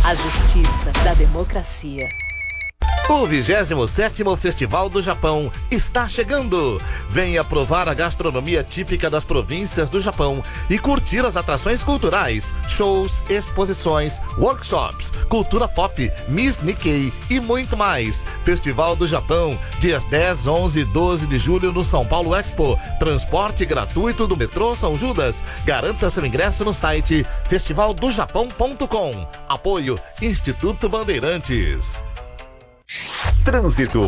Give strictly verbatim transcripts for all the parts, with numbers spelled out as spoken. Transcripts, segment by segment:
A justiça da democracia. O vigésimo sétimo Festival do Japão está chegando. Venha provar a gastronomia típica das províncias do Japão e curtir as atrações culturais, shows, exposições, workshops, cultura pop, Miss Nikkei e muito mais. Festival do Japão, dias dez, onze e doze de julho no São Paulo Expo. Transporte gratuito do metrô São Judas. Garanta seu ingresso no site festival do japão ponto com. Apoio Instituto Bandeirantes. Trânsito.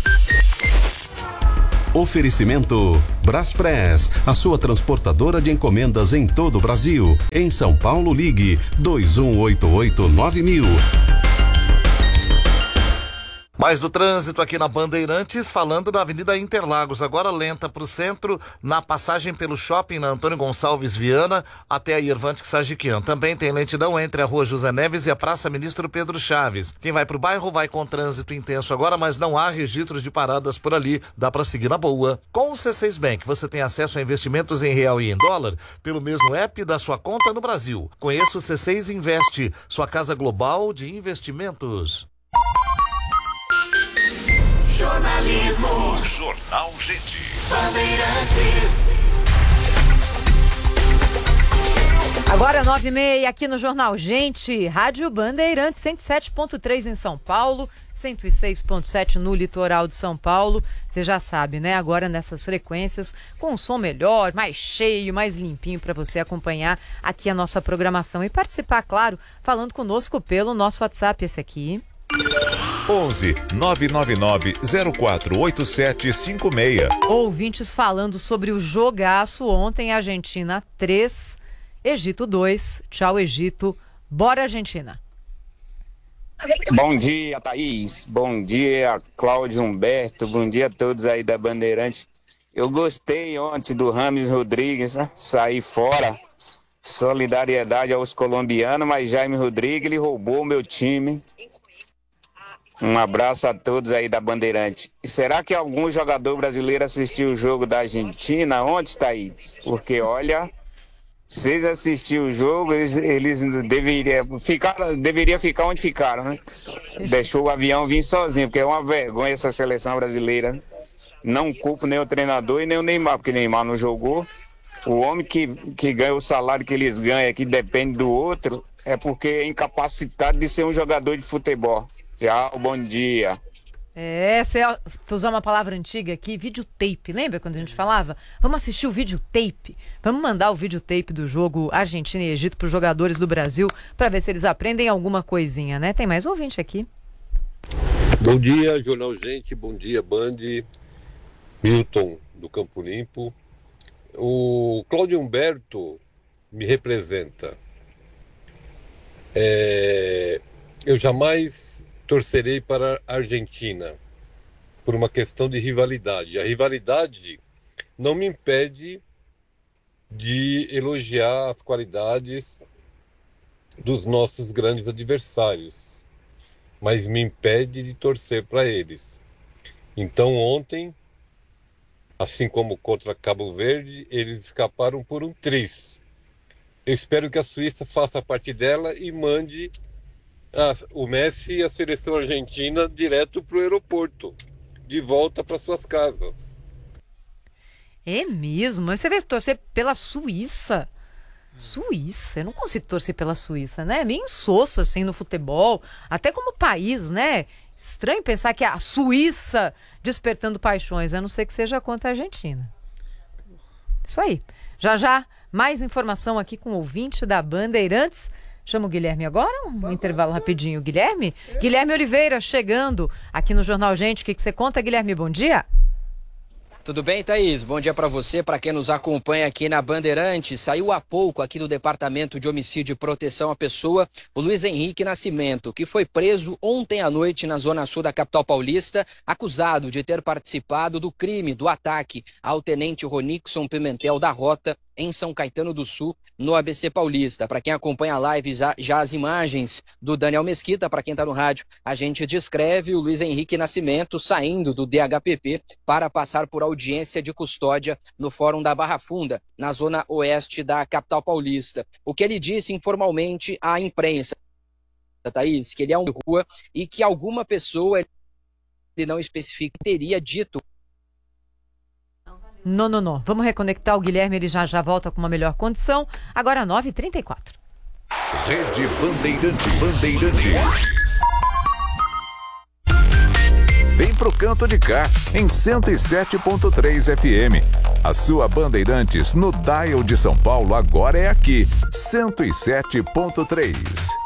Oferecimento Braspress, a sua transportadora de encomendas em todo o Brasil. Em São Paulo, ligue dois um oito oito nove mil. Mais do trânsito aqui na Bandeirantes, falando da Avenida Interlagos, agora lenta para o centro, na passagem pelo shopping na Antônio Gonçalves Viana até a Irvante Sagiquian. Também tem lentidão entre a Rua José Neves e a Praça Ministro Pedro Chaves. Quem vai para o bairro vai com trânsito intenso agora, mas não há registros de paradas por ali, dá para seguir na boa. Com o C seis Bank, você tem acesso a investimentos em real e em dólar pelo mesmo app da sua conta no Brasil. Conheça o C seis Investe, sua casa global de investimentos. Jornalismo. Jornal Gente. Bandeirantes. Agora nove e meia aqui no Jornal Gente, Rádio Bandeirantes, cento e sete ponto três em São Paulo, cento e seis ponto sete no litoral de São Paulo. Você já sabe, né? Agora nessas frequências, com um som melhor, mais cheio, mais limpinho para você acompanhar aqui a nossa programação e participar, claro, falando conosco pelo nosso WhatsApp, esse aqui. onze nove nove nove zero quatro oito sete cinco seis. Ouvintes falando sobre o jogaço ontem, Argentina três, Egito dois. Tchau, Egito. Bora, Argentina. Bom dia, Thaís. Bom dia, Cláudio Humberto. Bom dia a todos aí da Bandeirante. Eu gostei ontem do Rames Rodrigues, né? Sair fora. Solidariedade aos colombianos, mas Jaime Rodrigues, ele roubou o meu time. Um abraço a todos aí da Bandeirante. E será que algum jogador brasileiro assistiu o jogo da Argentina ontem, Thaís? Porque, olha, se eles assistiram o jogo, eles, eles deveriam ficar, deveria ficar onde ficaram, né? Deixou o avião vir sozinho, porque é uma vergonha essa seleção brasileira. Não culpo nem o treinador e nem o Neymar, porque o Neymar não jogou. O homem que, que ganha o salário que eles ganham, que depende do outro, é porque é incapacitado de ser um jogador de futebol. Tchau, bom dia. É, você usar uma palavra antiga aqui, videotape. Lembra quando a gente falava? Vamos assistir o videotape. Vamos mandar o videotape do jogo Argentina e Egito para os jogadores do Brasil para ver se eles aprendem alguma coisinha, né? Tem mais ouvinte aqui. Bom dia, Jornal Gente. Bom dia, Band. Milton, do Campo Limpo. O Cláudio Humberto me representa. É, eu jamais torcerei para a Argentina por uma questão de rivalidade. A rivalidade não me impede de elogiar as qualidades dos nossos grandes adversários, mas me impede de torcer para eles. Então ontem, assim como contra Cabo Verde, eles escaparam por um tris. Eu espero que a Suíça faça parte dela e mande a, o Messi e a seleção argentina direto para o aeroporto, de volta para suas casas. É mesmo? Mas você vai torcer pela Suíça? Suíça? Eu não consigo torcer pela Suíça, né? É meio insosso assim no futebol, até como país, né? Estranho pensar que é a Suíça despertando paixões, a não ser que seja contra a Argentina. Isso aí. Já já, mais informação aqui com o ouvinte da Bandeirantes. Chama o Guilherme agora, um vai, intervalo vai, rapidinho. Guilherme? É. Guilherme Oliveira chegando aqui no Jornal Gente. O que, que você conta, Guilherme? Bom dia. Tudo bem, Thaís? Bom dia para você, para quem nos acompanha aqui na Bandeirantes. Saiu há pouco aqui do Departamento de Homicídio e Proteção à Pessoa o Luiz Henrique Nascimento, que foi preso ontem à noite na zona sul da capital paulista, acusado de ter participado do crime do ataque ao tenente Ronixon Pimentel da Rota, em São Caetano do Sul, no A B C Paulista. Para quem acompanha a live, já, já as imagens do Daniel Mesquita, para quem está no rádio, a gente descreve o Luiz Henrique Nascimento saindo do D H P P para passar por audiência de custódia no Fórum da Barra Funda, na zona oeste da capital paulista. O que ele disse informalmente à imprensa: Thaís, que ele é um de rua e que alguma pessoa, ele não especifica, teria dito. Não, não, não. Vamos reconectar o Guilherme, ele já já volta com uma melhor condição. Agora nove e trinta e quatro. Rede Bandeirantes. Bandeirantes. Vem pro canto de cá, em cento e sete ponto três F M. A sua Bandeirantes no dial de São Paulo agora é aqui, cento e sete ponto três.